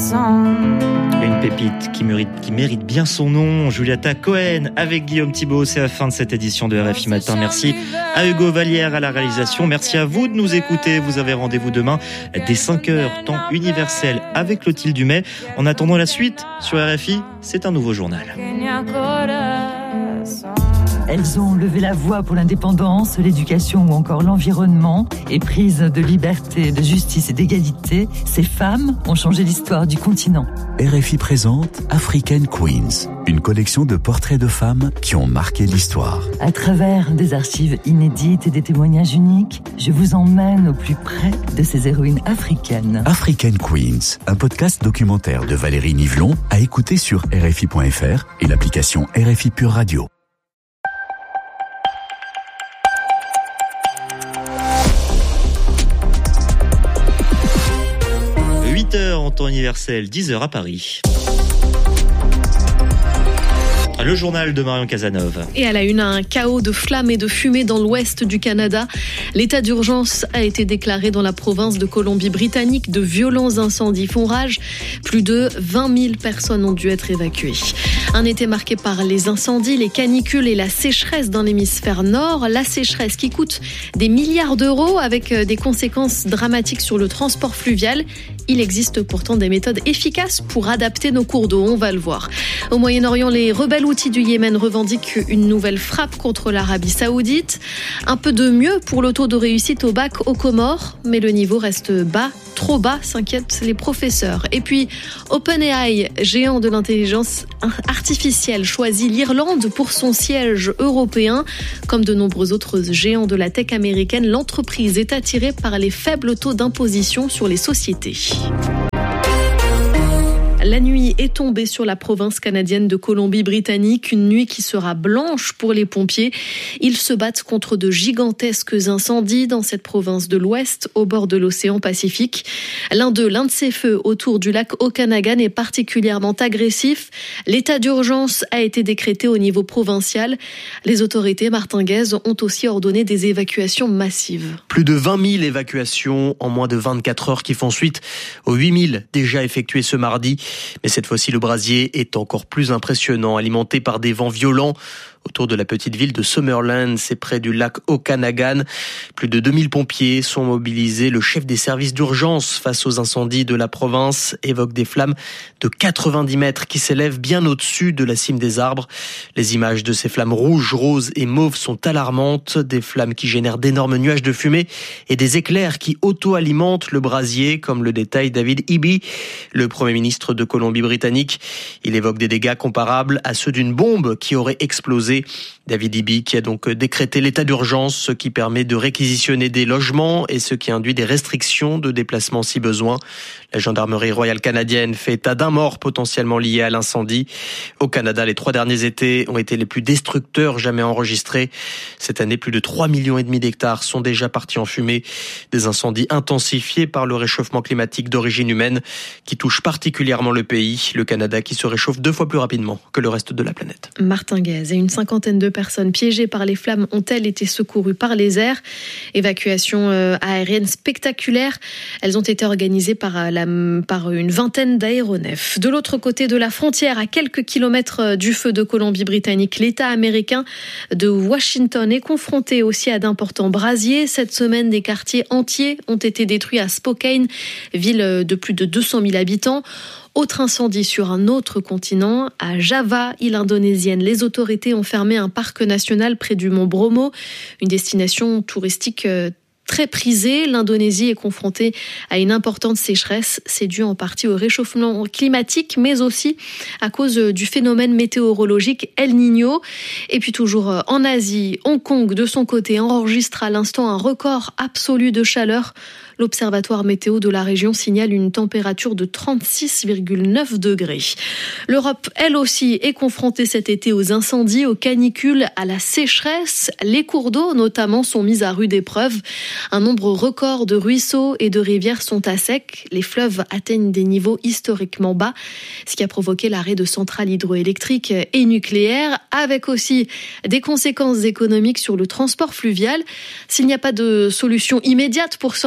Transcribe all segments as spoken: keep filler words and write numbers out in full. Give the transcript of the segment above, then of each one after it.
Une pépite qui mérite, qui mérite bien son nom, Julieta Cohen avec Guillaume Thibault. C'est la fin de cette édition de R F I Matin. Merci à Hugo Vallière à la réalisation. Merci à vous de nous écouter. Vous avez rendez-vous demain dès cinq heures, temps universel avec Clotilde Dumais. En attendant la suite sur R F I, c'est un nouveau journal. Elles ont levé la voix pour l'indépendance, l'éducation ou encore l'environnement. Éprises de liberté, de justice et d'égalité, ces femmes ont changé l'histoire du continent. R F I présente African Queens, une collection de portraits de femmes qui ont marqué l'histoire. À travers des archives inédites et des témoignages uniques, je vous emmène au plus près de ces héroïnes africaines. African Queens, un podcast documentaire de Valérie Nivelon à écouter sur R F I point F R et l'application R F I Pure Radio. huit heures en temps universel, dix heures à Paris. Le journal de Marion Cazeneuve. Et à la une, un chaos de flammes et de fumée dans l'ouest du Canada. L'état d'urgence a été déclaré dans la province de Colombie-Britannique. De violents incendies font rage. Plus de vingt mille personnes ont dû être évacuées. Un été marqué par les incendies, les canicules et la sécheresse dans l'hémisphère nord. La sécheresse qui coûte des milliards d'euros avec des conséquences dramatiques sur le transport fluvial. Il existe pourtant des méthodes efficaces pour adapter nos cours d'eau, on va le voir. Au Moyen-Orient, les rebelles outils du Yémen revendiquent une nouvelle frappe contre l'Arabie Saoudite. Un peu de mieux pour le taux de réussite au bac aux Comores, mais le niveau reste bas, trop bas, s'inquiètent les professeurs. Et puis, OpenAI, géant de l'intelligence artificielle, choisit l'Irlande pour son siège européen. Comme de nombreux autres géants de la tech américaine, l'entreprise est attirée par les faibles taux d'imposition sur les sociétés. La nuit est tombée sur la province canadienne de Colombie-Britannique, une nuit qui sera blanche pour les pompiers. Ils se battent contre de gigantesques incendies dans cette province de l'Ouest, au bord de l'océan Pacifique. L'un d'eux, l'un de ces feux autour du lac Okanagan est particulièrement agressif. L'état d'urgence a été décrété au niveau provincial. Les autorités martinguaises ont aussi ordonné des évacuations massives. Plus de vingt mille évacuations en moins de vingt-quatre heures qui font suite aux huit mille déjà effectuées ce mardi. Mais cette fois-ci, le brasier est encore plus impressionnant, alimenté par des vents violents. Autour de la petite ville de Summerland, c'est près du lac Okanagan. Plus de deux mille pompiers sont mobilisés. Le chef des services d'urgence face aux incendies de la province évoque des flammes de quatre-vingt-dix mètres qui s'élèvent bien au-dessus de la cime des arbres. Les images de ces flammes rouges, roses et mauves sont alarmantes. Des flammes qui génèrent d'énormes nuages de fumée et des éclairs qui auto-alimentent le brasier, comme le détaille David Eby, le Premier ministre de Colombie-Britannique. Il évoque des dégâts comparables à ceux d'une bombe qui aurait explosé. David Eby qui a donc décrété l'état d'urgence, ce qui permet de réquisitionner des logements et ce qui induit des restrictions de déplacement si besoin. La gendarmerie royale canadienne fait état d'un mort potentiellement lié à l'incendie. Au Canada, les trois derniers étés ont été les plus destructeurs jamais enregistrés. Cette année, plus de trois millions et demi d'hectares sont déjà partis en fumée. Des incendies intensifiés par le réchauffement climatique d'origine humaine qui touche particulièrement le pays. Le Canada qui se réchauffe deux fois plus rapidement que le reste de la planète. Martinguaise et une cinquantaine de personnes piégées par les flammes ont-elles été secourues par les airs. Évacuation aérienne spectaculaire. Elles ont été organisées par, la, par une vingtaine d'aéronefs. De l'autre côté de la frontière, à quelques kilomètres du feu de Colombie-Britannique, l'État américain de Washington est confronté aussi à d'importants brasiers. Cette semaine, des quartiers entiers ont été détruits à Spokane, ville de plus de deux cent mille habitants. Autre incendie sur un autre continent, à Java, île indonésienne. Les autorités ont fermé un parc national près du mont Bromo, une destination touristique très prisée. L'Indonésie est confrontée à une importante sécheresse. C'est dû en partie au réchauffement climatique, mais aussi à cause du phénomène météorologique El Niño. Et puis toujours en Asie, Hong Kong, de son côté, enregistre à l'instant un record absolu de chaleur. L'Observatoire météo de la région signale une température de trente-six virgule neuf degrés. L'Europe, elle aussi, est confrontée cet été aux incendies, aux canicules, à la sécheresse. Les cours d'eau, notamment, sont mis à rude épreuve. Un nombre record de ruisseaux et de rivières sont à sec. Les fleuves atteignent des niveaux historiquement bas, ce qui a provoqué l'arrêt de centrales hydroélectriques et nucléaires, avec aussi des conséquences économiques sur le transport fluvial. S'il n'y a pas de solution immédiate pour sortir de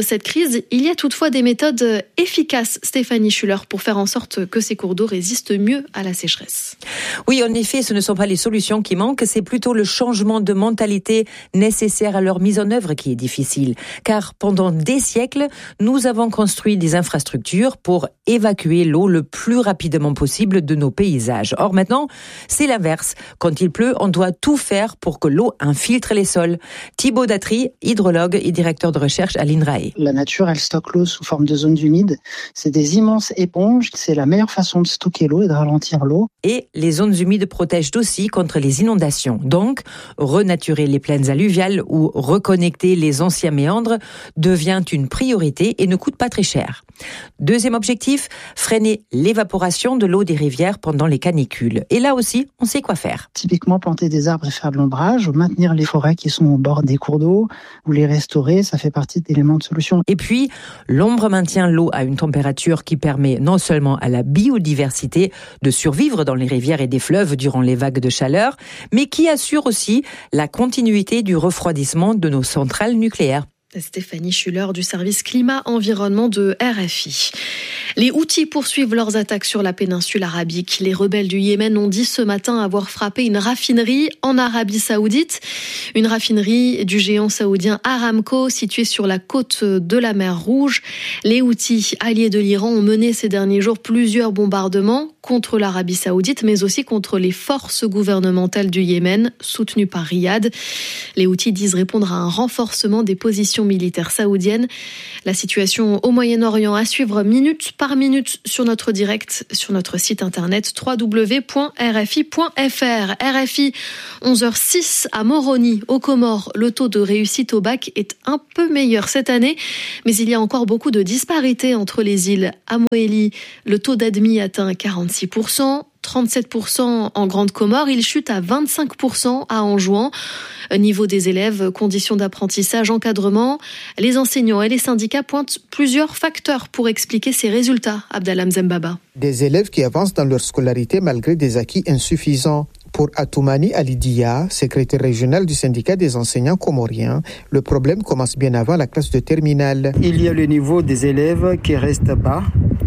cette crise, il y a toutefois des méthodes efficaces, Stéphanie Schuller, pour faire en sorte que ces cours d'eau résistent mieux à la sécheresse. Oui, en effet, ce ne sont pas les solutions qui manquent, c'est plutôt le changement de mentalité nécessaire à leur mise en œuvre qui est difficile. Car pendant des siècles, nous avons construit des infrastructures pour évacuer l'eau le plus rapidement possible de nos paysages. Or maintenant, c'est l'inverse. Quand il pleut, on doit tout faire pour que l'eau infiltre les sols. Thibaut Datry, hydrologue et directeur de recherche à l'INRAE. La nature, elle stocke l'eau sous forme de zones humides. C'est des immenses éponges. C'est la meilleure façon de stocker l'eau et de ralentir l'eau. Et les zones humides protègent aussi contre les inondations. Donc, renaturer les plaines alluviales ou reconnecter les anciens méandres devient une priorité et ne coûte pas très cher. Deuxième objectif, freiner l'évaporation de l'eau des rivières pendant les canicules. Et là aussi, on sait quoi faire. Typiquement, planter des arbres et faire de l'ombrage, ou maintenir les forêts qui sont au bord des cours d'eau, ou les restaurer, ça fait partie d'éléments de solution. Et puis, l'ombre maintient l'eau à une température qui permet non seulement à la biodiversité de survivre dans les rivières et des fleuves durant les vagues de chaleur, mais qui assure aussi la continuité du refroidissement de nos centrales nucléaires. Stéphanie Schuller du service climat-environnement de R F I. Les Houthis poursuivent leurs attaques sur la péninsule arabique. Les rebelles du Yémen ont dit ce matin avoir frappé une raffinerie en Arabie Saoudite. Une raffinerie du géant saoudien Aramco située sur la côte de la mer Rouge. Les Houthis, alliés de l'Iran, ont mené ces derniers jours plusieurs bombardements contre l'Arabie Saoudite, mais aussi contre les forces gouvernementales du Yémen, soutenues par Riyad. Les Houthis disent répondre à un renforcement des positions militaires saoudiennes. La situation au Moyen-Orient à suivre minute par minute sur notre direct, sur notre site internet w w w point r f i point f r. R F I, onze heures six à Moroni, aux Comores. Le taux de réussite au bac est un peu meilleur cette année, mais il y a encore beaucoup de disparités entre les îles. À Moélie, le taux d'admis atteint quarante-six pour cent. trente-sept pour cent en Grande Comore, il chute à vingt-cinq pour cent à Anjouan. Niveau des élèves, conditions d'apprentissage, encadrement, les enseignants et les syndicats pointent plusieurs facteurs pour expliquer ces résultats. Abdallah Mzembaba. Des élèves qui avancent dans leur scolarité malgré des acquis insuffisants. Pour Atoumani Alidia, secrétaire régional du syndicat des enseignants comoriens, le problème commence bien avant la classe de terminale. Il y a le niveau des élèves qui reste bas.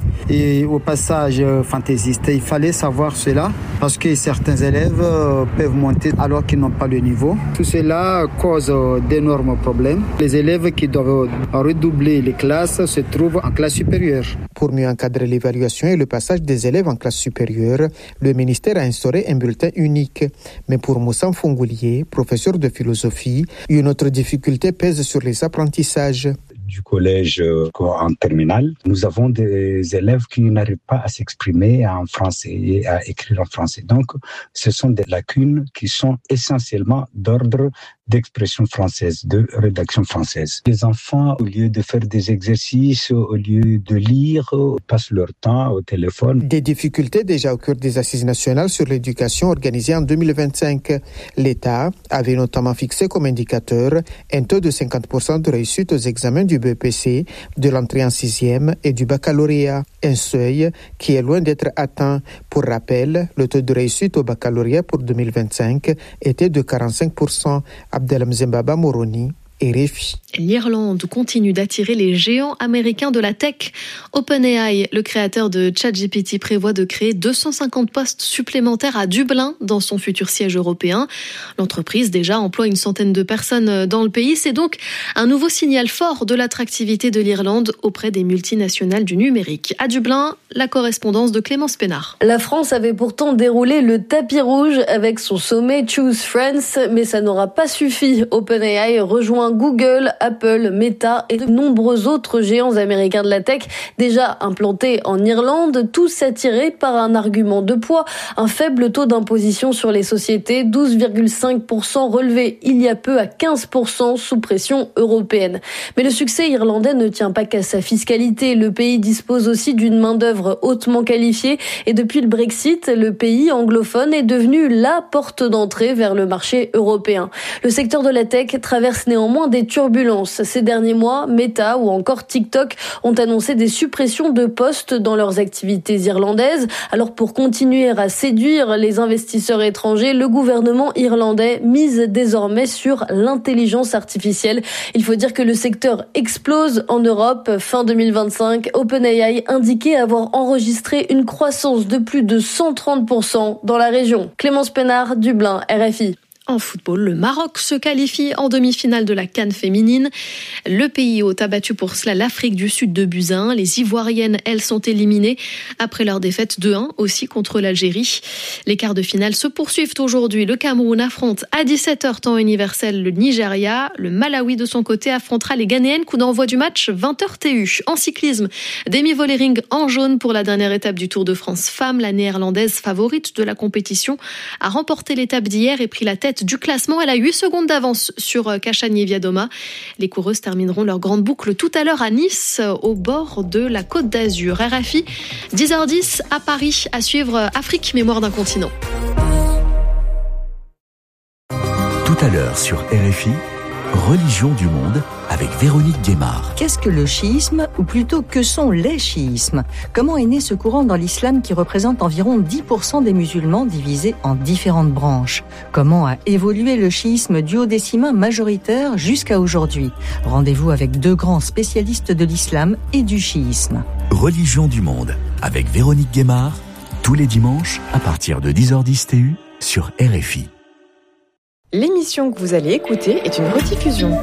Et au passage fantaisiste, il fallait savoir cela parce que certains élèves peuvent monter alors qu'ils n'ont pas le niveau. Tout cela cause d'énormes problèmes. Les élèves qui doivent redoubler les classes se trouvent en classe supérieure. Pour mieux encadrer l'évaluation et le passage des élèves en classe supérieure, le ministère a instauré un bulletin unique. Mais pour Moussa Fongoulier, professeur de philosophie, une autre difficulté pèse sur les apprentissages. Du collège en terminale, nous avons des élèves qui n'arrivent pas à s'exprimer en français et à écrire en français. Donc, ce sont des lacunes qui sont essentiellement d'ordre d'expression française, de rédaction française. Les enfants, au lieu de faire des exercices, au lieu de lire, passent leur temps au téléphone. Des difficultés déjà au cœur des assises nationales sur l'éducation organisées en deux mille vingt-cinq. L'État avait notamment fixé comme indicateur un taux de cinquante pour cent de réussite aux examens du B E P C, de l'entrée en sixième et du baccalauréat. Un seuil qui est loin d'être atteint. Pour rappel, le taux de réussite au baccalauréat pour deux mille vingt-cinq était de quarante-cinq pour cent. Abdallah Mzembaba, Moroni, R F I. L'Irlande continue d'attirer les géants américains de la tech. OpenAI, le créateur de ChatGPT, prévoit de créer deux cent cinquante postes supplémentaires à Dublin dans son futur siège européen. L'entreprise déjà emploie une centaine de personnes dans le pays. C'est donc un nouveau signal fort de l'attractivité de l'Irlande auprès des multinationales du numérique. À Dublin, la correspondance de Clémence Pénard. La France avait pourtant déroulé le tapis rouge avec son sommet Choose France, mais ça n'aura pas suffi. OpenAI rejoint Google, Apple, Meta et de nombreux autres géants américains de la tech déjà implantés en Irlande, tous attirés par un argument de poids, un faible taux d'imposition sur les sociétés, douze virgule cinq pour cent relevé il y a peu à quinze pour cent sous pression européenne. Mais le succès irlandais ne tient pas qu'à sa fiscalité. Le pays dispose aussi d'une main-d'œuvre hautement qualifiée et depuis le Brexit, le pays anglophone est devenu la porte d'entrée vers le marché européen. Le secteur de la tech traverse néanmoins loin des turbulences. Ces derniers mois, Meta ou encore TikTok ont annoncé des suppressions de postes dans leurs activités irlandaises. Alors pour continuer à séduire les investisseurs étrangers, le gouvernement irlandais mise désormais sur l'intelligence artificielle. Il faut dire que le secteur explose en Europe. Fin deux mille vingt-cinq, OpenAI indiquait avoir enregistré une croissance de plus de cent trente pour cent dans la région. Clémence Pénard, Dublin, R F I. En football, le Maroc se qualifie en demi-finale de la CAN féminine. Le pays hôte a battu pour cela l'Afrique du Sud de buts à un. Les Ivoiriennes, elles, sont éliminées après leur défaite deux un aussi contre l'Algérie. Les quarts de finale se poursuivent aujourd'hui. Le Cameroun affronte à dix-sept heures temps universel le Nigeria. Le Malawi, de son côté, affrontera les Ghanéennes. Coup d'envoi du match, vingt heures T U. En cyclisme, Demi Vollering en jaune pour la dernière étape du Tour de France Femmes. La néerlandaise favorite de la compétition a remporté l'étape d'hier et pris la tête du classement. Elle a huit secondes d'avance sur Kachani Viadoma. Les coureuses termineront leur grande boucle tout à l'heure à Nice, au bord de la Côte d'Azur. R F I, dix heures dix à Paris, à suivre Afrique, mémoire d'un continent. Tout à l'heure sur R F I, Religion du monde avec Véronique Guémard. Qu'est-ce que le chiisme, ou plutôt que sont les chiismes ? Comment est né ce courant dans l'islam qui représente environ dix pour cent des musulmans divisés en différentes branches ? Comment a évolué le chiisme duodécimain majoritaire jusqu'à aujourd'hui ? Rendez-vous avec deux grands spécialistes de l'islam et du chiisme. Religion du monde avec Véronique Guémard, tous les dimanches à partir de dix heures dix T U sur R F I. L'émission que vous allez écouter est une rediffusion.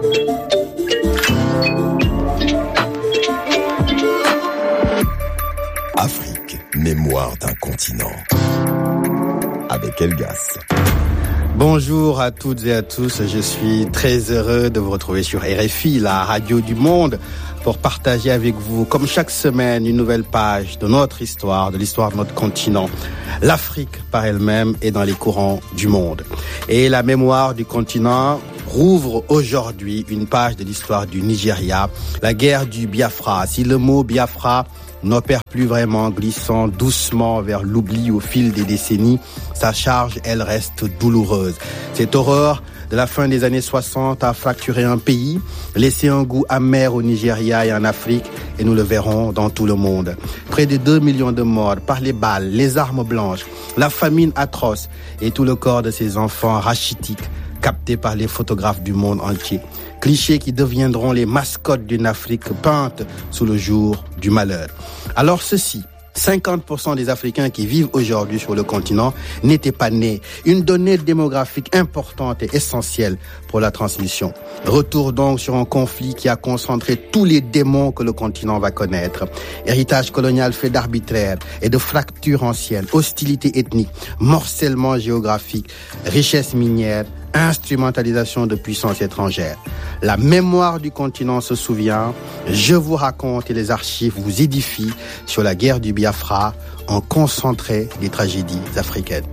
Afrique, mémoire d'un continent. Avec Elgas. Bonjour à toutes et à tous, je suis très heureux de vous retrouver sur R F I, la radio du monde, pour partager avec vous, comme chaque semaine, une nouvelle page de notre histoire, de l'histoire de notre continent. L'Afrique, par elle-même, est dans les courants du monde. Et la mémoire du continent rouvre aujourd'hui une page de l'histoire du Nigeria, la guerre du Biafra. Si le mot Biafra n'opère plus vraiment, glissant doucement vers l'oubli au fil des décennies, sa charge, elle, reste douloureuse. Cette horreur de la fin des années soixante a fracturé un pays, laissé un goût amer au Nigeria et en Afrique, et nous le verrons dans tout le monde. Près de deux millions de morts par les balles, les armes blanches, la famine atroce et tout le corps de ces enfants rachitiques captés par les photographes du monde entier. Clichés qui deviendront les mascottes d'une Afrique peinte sous le jour du malheur. Alors ceci, cinquante pour cent des Africains qui vivent aujourd'hui sur le continent n'étaient pas nés. Une donnée démographique importante et essentielle pour la transmission. Retour donc sur un conflit qui a concentré tous les démons que le continent va connaître. Héritage colonial fait d'arbitraire et de fractures anciennes, hostilité ethnique, morcellement géographique, richesse minière, instrumentalisation de puissances étrangères. La mémoire du continent se souvient, je vous raconte et les archives vous édifient sur la guerre du Biafra, en concentré des tragédies africaines.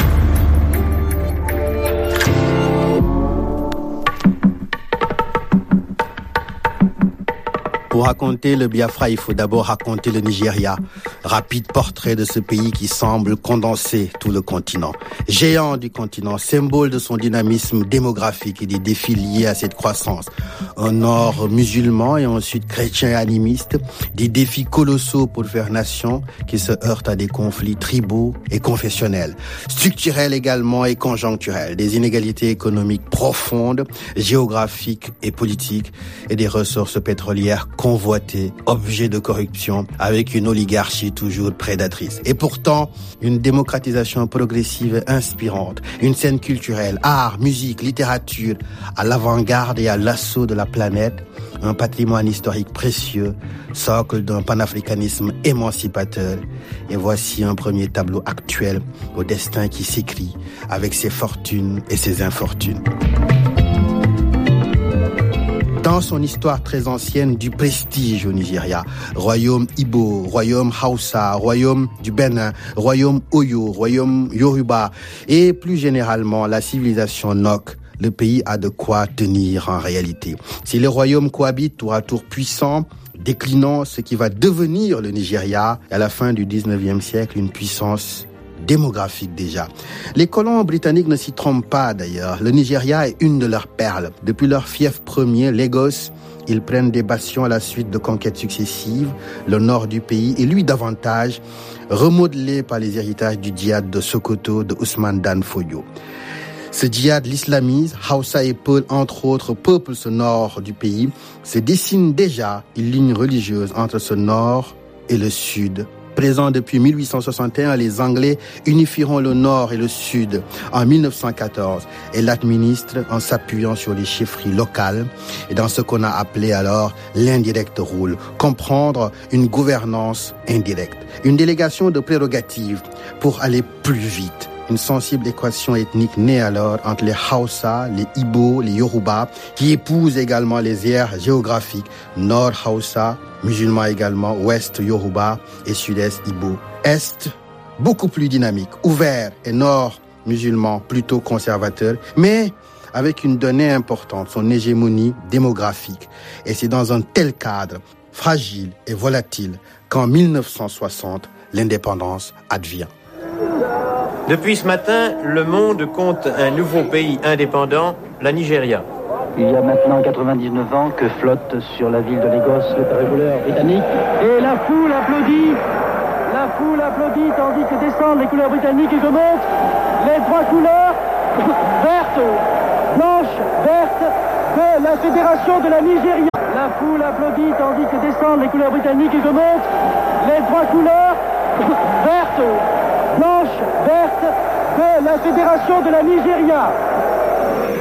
Pour raconter le Biafra, il faut d'abord raconter le Nigeria. Rapide portrait de ce pays qui semble condenser tout le continent. Géant du continent, symbole de son dynamisme démographique et des défis liés à cette croissance. Un nord musulman et ensuite chrétien et animiste. Des défis colossaux pour faire nation qui se heurtent à des conflits tribaux et confessionnels. Structurels également et conjoncturels. Des inégalités économiques profondes, géographiques et politiques et des ressources pétrolières convoité, objet de corruption, avec une oligarchie toujours prédatrice. Et pourtant, une démocratisation progressive et inspirante, une scène culturelle, art, musique, littérature, à l'avant-garde et à l'assaut de la planète, un patrimoine historique précieux, socle d'un panafricanisme émancipateur. Et voici un premier tableau actuel au destin qui s'écrit avec ses fortunes et ses infortunes. Dans son histoire très ancienne du prestige au Nigeria, royaume Ibo, royaume Hausa, royaume du Bénin, royaume Oyo, royaume Yoruba et plus généralement la civilisation Nok, le pays a de quoi tenir en réalité. Si les royaumes cohabitent tour à tour puissants, déclinant ce qui va devenir le Nigeria à la fin du dix-neuvième siècle, une puissance démographique déjà. Les colons britanniques ne s'y trompent pas d'ailleurs. Le Nigeria est une de leurs perles. Depuis leur fief premier, Lagos, ils prennent des bastions à la suite de conquêtes successives. Le nord du pays et lui davantage, remodelé par les héritages du djihad de Sokoto de Ousmane Dan Fodio. Ce djihad l'islamise, Hausa et Peul, entre autres, peuplent ce nord du pays. Se dessine déjà une ligne religieuse entre ce nord et le sud. Présent depuis mille huit cent soixante et un, les Anglais unifieront le nord et le sud en mille neuf cent quatorze et l'administrent en s'appuyant sur les chefferies locales et dans ce qu'on a appelé alors l'indirect rule, comprendre une gouvernance indirecte, une délégation de prérogatives pour aller plus vite. Une sensible équation ethnique naît alors entre les Hausa, les Ibo, les Yoruba, qui épousent également les aires géographiques Nord Hausa, musulmans également, Ouest Yoruba et Sud-Est Ibo. Est, beaucoup plus dynamique, ouvert et Nord musulman, plutôt conservateur, mais avec une donnée importante, son hégémonie démographique. Et c'est dans un tel cadre, fragile et volatile, qu'en mille neuf cent soixante, l'indépendance advient. Depuis ce matin, le monde compte un nouveau pays indépendant, la Nigeria. Il y a maintenant quatre-vingt-dix-neuf ans que flotte sur la ville de Lagos le tricolore britannique. Et la foule applaudit, la foule applaudit tandis que descendent les couleurs britanniques et que montent les trois couleurs vertes, blanches, vertes de la Fédération de la Nigeria. La foule applaudit tandis que descendent les couleurs britanniques et que montent les trois couleurs vertes, blanche, verte de la Fédération de la Nigeria.